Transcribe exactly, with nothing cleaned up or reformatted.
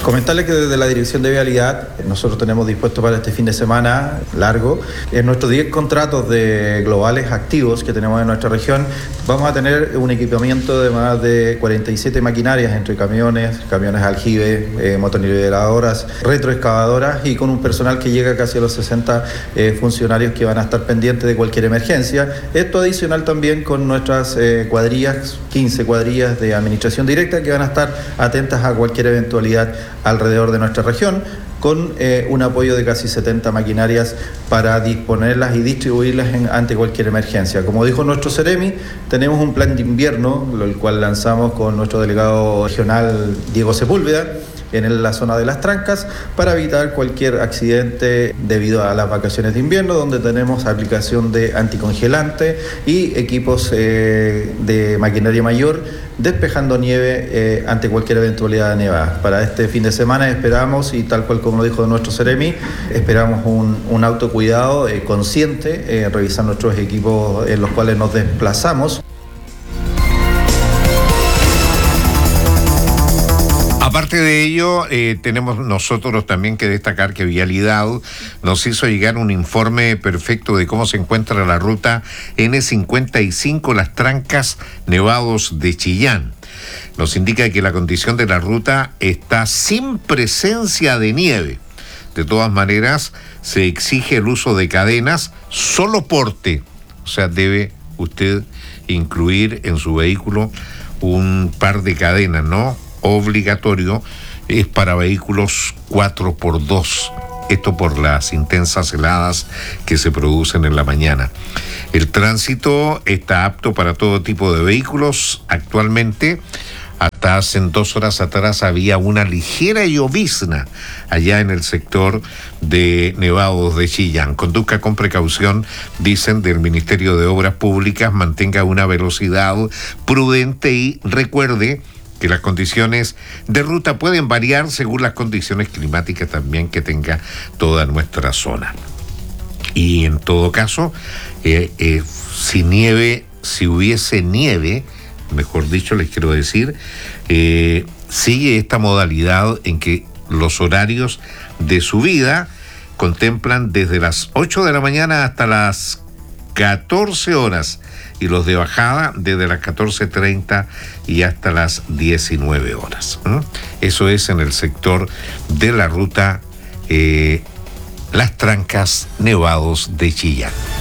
Comentarle que desde la Dirección de Vialidad nosotros tenemos dispuesto para este fin de semana largo en nuestros diez contratos de globales activos que tenemos en nuestra región. Vamos a tener un equipamiento de más de cuarenta y siete maquinarias entre camiones, camiones aljibe, eh, motoniveladoras, retroexcavadoras y con un personal que llega casi a los sesenta eh, funcionarios que van a estar pendientes de cualquier emergencia. Esto adicional también con nuestras eh, cuadrillas, quince cuadrillas de administración directa que van a estar atentas a cualquier eventualidad alrededor de nuestra región, con eh, un apoyo de casi setenta maquinarias para disponerlas y distribuirlas en, ante cualquier emergencia. Como dijo nuestro Ceremi, tenemos un plan de invierno, el cual lanzamos con nuestro delegado regional Diego Sepúlveda, en la zona de las Trancas, para evitar cualquier accidente debido a las vacaciones de invierno, donde tenemos aplicación de anticongelante y equipos eh, de maquinaria mayor, despejando nieve eh, ante cualquier eventualidad de nevada. Para este fin de semana esperamos, y tal cual como dijo nuestro Ceremi, esperamos un, un autocuidado eh, consciente, eh, revisar nuestros equipos en los cuales nos desplazamos. Aparte de ello, eh, tenemos nosotros también que destacar que Vialidad nos hizo llegar un informe perfecto de cómo se encuentra la ruta ene cincuenta y cinco Las Trancas Nevados de Chillán. Nos indica que la condición de la ruta está sin presencia de nieve. De todas maneras, se exige el uso de cadenas solo porte. O sea, debe usted incluir en su vehículo un par de cadenas, ¿no? Obligatorio, es para vehículos cuatro por dos, esto por las intensas heladas que se producen en la mañana. El tránsito está apto para todo tipo de vehículos. Actualmente, hasta hace dos horas atrás había una ligera llovizna allá en el sector de Nevados de Chillán. Conduzca con precaución, dicen del Ministerio de Obras Públicas, mantenga una velocidad prudente y recuerde que las condiciones de ruta pueden variar según las condiciones climáticas también que tenga toda nuestra zona. Y en todo caso, eh, eh, si nieve, si hubiese nieve, mejor dicho, les quiero decir, eh, sigue esta modalidad en que los horarios de subida contemplan desde las ocho de la mañana hasta las catorce horas, y los de bajada desde las catorce treinta y hasta las diecinueve horas. ¿Mm? Eso es en el sector de la ruta eh, Las Trancas Nevados de Chillán.